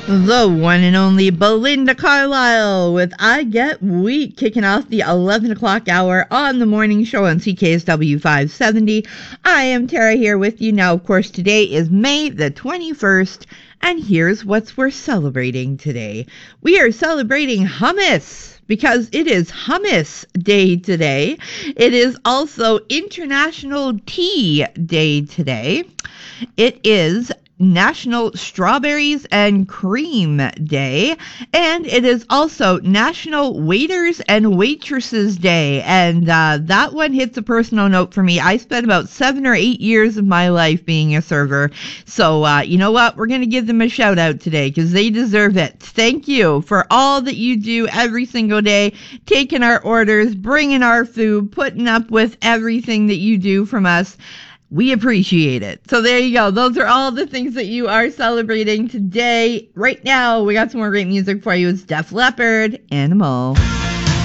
The one and only Belinda Carlisle with I Get Weak, kicking off the 11 o'clock hour on the morning show on CKSW 570. I am Tara here with you. Now, of course, today is May the 21st, and here's what we're celebrating today. We are celebrating hummus, because it is Hummus Day today. It is also International Tea Day today. It is National Strawberries and Cream Day, and it is also National Waiters and Waitresses Day, and that one hits a personal note for me. I spent about 7 or 8 years of my life being a server, so you know what, we're going to give them a shout out today because they deserve it. Thank you for all that you do every single day, taking our orders, bringing our food, putting up with everything that you do from us. We appreciate it. So there you go. Those are all the things that you are celebrating today. Right now, we got some more great music for you. It's Def Leppard, Animal.